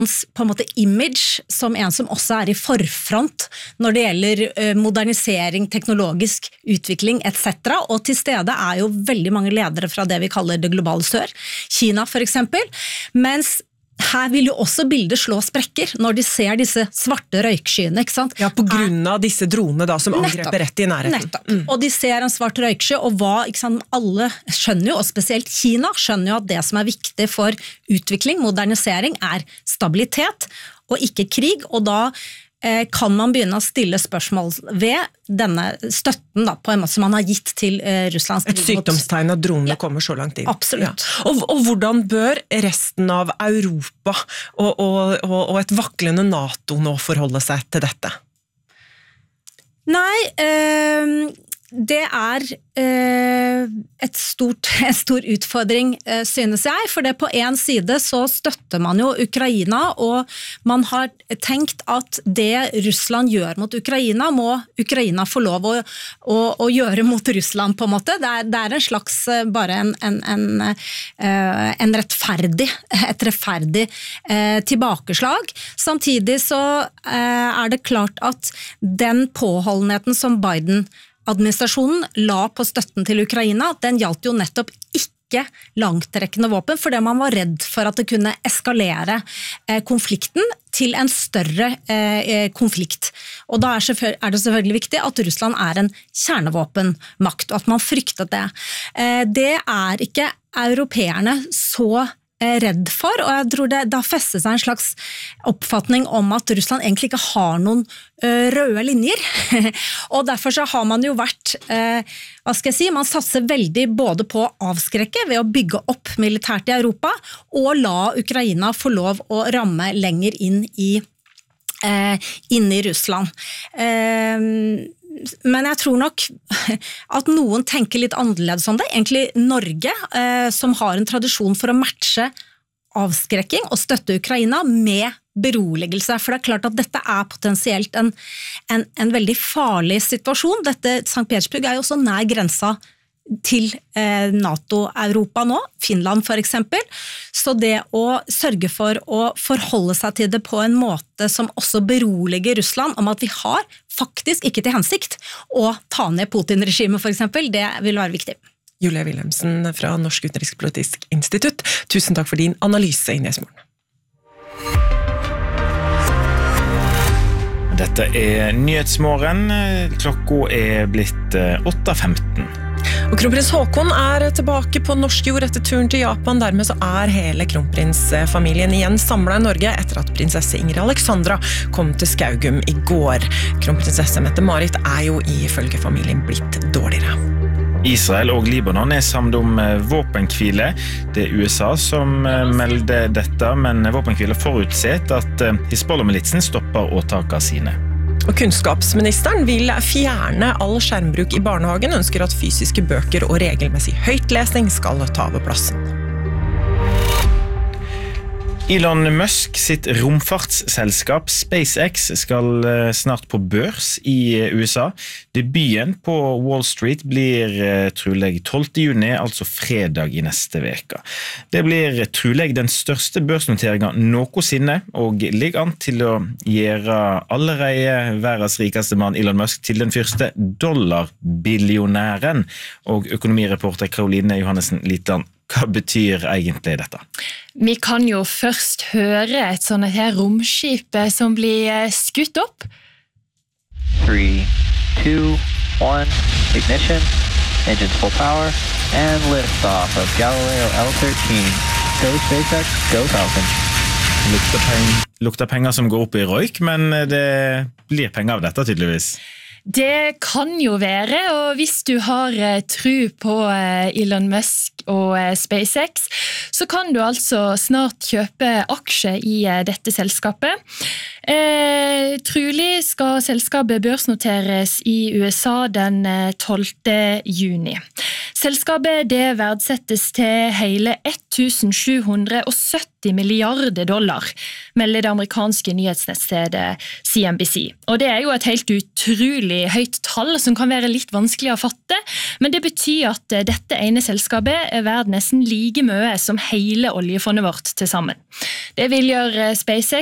på en måte image som en som også I forfront når det gjelder modernisering, teknologisk utvikling etc. Og til stede jo veldig mange ledere fra det vi kaller det globale sør, Kina for eksempel, mens her vil jo også bildet slå sprekker når de ser disse svarte røykskyene, ikke sant? Ja, på grunn av disse dronene da, som angreper rett I nærheten. Nettopp. Og de ser en svart røyksky, og hva, ikke sant, alle skjønner jo, og spesielt Kina skjønner jo at det som viktig for utvikling, modernisering, stabilitet, og ikke krig, og da kan man begynne å stille spørsmål ved denne støtten da, på en måte som man har gitt til Russlands Et sykdomstegn at dronene kommer så langt inn. Absolutt. Ja. Og hvordan bør resten av Europa og et vaklende NATO nå forholde seg til dette? Nei, det en stor utfordring, synes jeg, for det på en side så støtter man jo Ukraina, og man har tenkt at det Russland gjør mot Ukraina, må Ukraina få lov å gjøre mot Russland på en måte. Det en slags bare et rettferdig tilbakeslag. Samtidig så det klart at den påholdenheten som Biden-administrasjonen la på støtten til Ukraina, den gjaldt jo nettopp ikke langtrekkende våpen, fordi man var redd for at det kunne eskalere konflikten til en større konflikt. Og da det selvfølgelig viktig at Russland en kjernevåpenmakt, og at man fryktet det. Det ikke europeerne så redd for, og jeg tror det da festet seg en slags oppfatning om at Russland egentlig ikke har noen røde linjer, og derfor så har man jo vært, hva skal jeg si, man satser veldig både på å avskrekke ved å bygge opp militært I Europa, og la Ukraina få lov å ramme lenger inn I Russland. Men jeg tror nok at noen tenker litt annerledes om det. Egentlig Norge, som har en tradisjon for å matche avskrekking og støtte Ukraina med beroligelse, for det klart at dette potensielt en veldig farlig situasjon. St. Petersburg jo så nær grensa til NATO-Europa nå, Finland for eksempel, så det å sørge for å forholde seg til det på en måte som også beroliger Russland om at vi har faktisk ikke til hensikt å ta ned Putin-regimet for eksempel, det vil være viktig. Julia Wilhelmsen fra Norsk Utenrikspolitisk Institutt, tusen takk for din analyse I Nyhetsmorgen. Dette Nyhetsmorgen, klokka blitt 8:15. Og kronprins Håkon tilbake på norsk jord etter turen til Japan. Dermed så hele kronprinsfamilien igjen samlet I Norge etter at prinsesse Ingrid Alexandra kom til Skaugum I går. Kronprinsesse Mette-Marit jo ifølge familien blitt dårligere. Israel og Libanon samlet om våpenhvile. Det USA som melder dette, men våpenhvile forutsett at Hizbollah-militsen stopper åtakene sine. Og kunnskapsministeren vil fjerne all skjermbruk I barnehagen, ønsker at fysiske bøker og regelmessig høytlesning skal ta over plassen. Elon Musk sitt romfartsselskap SpaceX skal snart på børs I USA. Debuten på Wall Street blir trolig 12. juni, altså fredag I neste veka. Det blir trolig den største børsnoteringen noensinne, og ligger an til å gjøre allerede verdens rikeste mann Elon Musk til den første dollarbillionæren. Og økonomireporter Caroline Johannessen Litan, hva betyr egentlig dette? Vi kan jo først høre et sånt her romskip som blir skutt opp. 3, 2, 1, ignition, engines full power, and lift off of Galileo L13. Go SpaceX, go Falcon. Lukter penger som går opp I røyk, men det blir penger av dette tydeligvis. Det kan jo være, og hvis du har tro på Elon Musk og SpaceX, så kan du altså snart kjøpe aksjer I dette selskapet. Trolig skal selskapet børsnoteres I USA den 12. juni. Selskapet det verdsettes til hele $1,770 milliarder, melder det amerikanske nyhetsnettstedet CNBC. Og det jo et helt utrolig høyt tall som kan være litt vanskelig å fatte, men det betyr at dette ene selskapet verd nesten like mye som hele oljefondet vårt til sammen. Det vil gjøre SpaceX